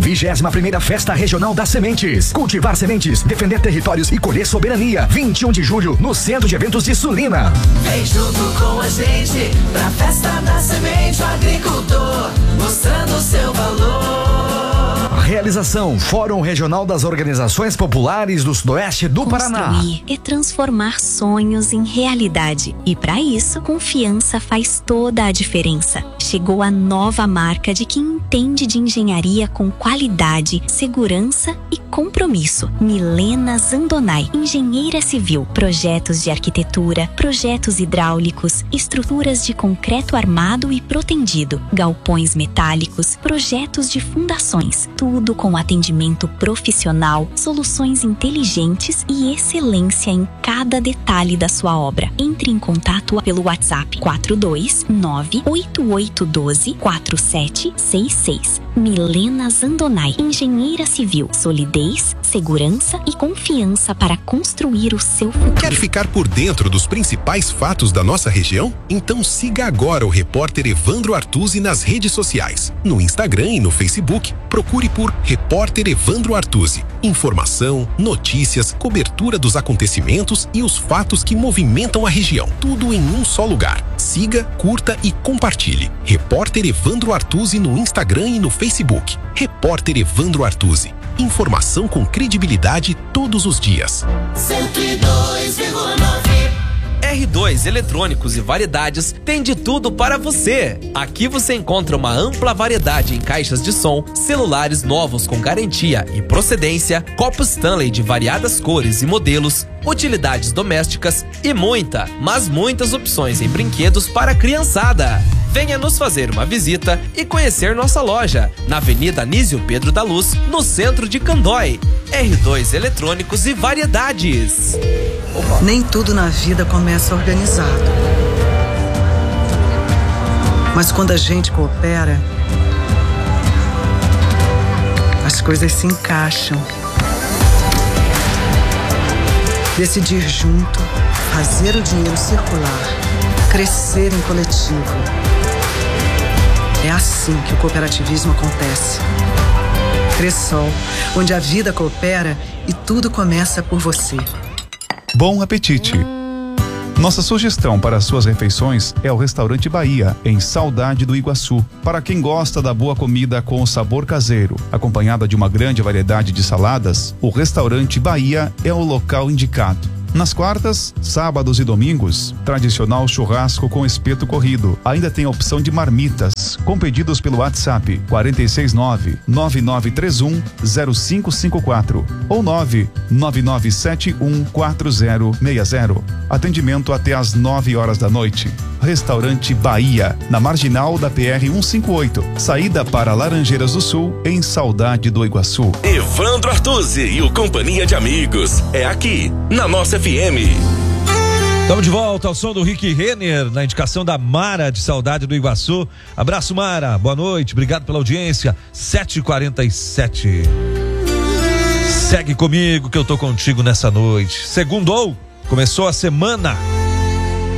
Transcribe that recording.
21ª Festa Regional das Sementes. Cultivar sementes, defender territórios e colher soberania. 21 de julho, no Centro de Eventos de Sulina. Vem junto com a gente pra Festa da Semente, o agricultor mostrando o seu valor. Realização: Fórum Regional das Organizações Populares do Sudoeste do Paraná. Construir é transformar sonhos em realidade. E para isso, confiança faz toda a diferença. Chegou a nova marca de quem entende de engenharia com qualidade, segurança e compromisso. Milena Zandonai, engenheira civil. Projetos de arquitetura, projetos hidráulicos, estruturas de concreto armado e protendido, galpões metálicos, projetos de fundações. Tudo com atendimento profissional, soluções inteligentes e excelência em cada detalhe da sua obra. Entre em contato pelo WhatsApp 429-8812-4766. Milena Zandonai, engenheira civil. Solidez, segurança e confiança para construir o seu futuro. Quer ficar por dentro dos principais fatos da nossa região? Então siga agora o repórter Evandro Artuzzi nas redes sociais. No Instagram e no Facebook, procure por Repórter Evandro Artuzzi. Informação, notícias, cobertura dos acontecimentos e os fatos que movimentam a região. Tudo em um só lugar. Siga, curta e compartilhe. Repórter Evandro Artuzzi no Instagram e no Facebook. Repórter Evandro Artuzzi. Informação com credibilidade todos os dias. 102,9. R2 Eletrônicos e Variedades tem de tudo para você. Aqui você encontra uma ampla variedade em caixas de som, celulares novos com garantia e procedência, copos Stanley de variadas cores e modelos, utilidades domésticas e muitas opções em brinquedos para a criançada. Venha nos fazer uma visita e conhecer nossa loja na Avenida Anísio Pedro da Luz, no centro de Candói. R2 Eletrônicos e Variedades. Nem tudo na vida começa organizado. Mas quando a gente coopera, as coisas se encaixam. Decidir junto, fazer o dinheiro circular, crescer em coletivo. É assim que o cooperativismo acontece. Cressol, onde a vida coopera e tudo começa por você. Bom apetite! Nossa sugestão para suas refeições é o Restaurante Bahia, em Saudade do Iguaçu. Para quem gosta da boa comida com o sabor caseiro, acompanhada de uma grande variedade de saladas, o Restaurante Bahia é o local indicado. Nas quartas, sábados e domingos, tradicional churrasco com espeto corrido. Ainda tem a opção de marmitas, com pedidos pelo WhatsApp 469-9931-0554 ou 999714060. Atendimento até às 9 horas da noite. Restaurante Bahia, na marginal da PR 158, saída para Laranjeiras do Sul, em Saudade do Iguaçu. Evandro Artuzzi e o Companhia de Amigos. É aqui, na nossa FM. Estamos de volta ao som do Rick Renner, na indicação da Mara de Saudade do Iguaçu. Abraço, Mara. Boa noite. Obrigado pela audiência. 7h47. Segue comigo que eu tô contigo nessa noite. Segundou. Começou a semana.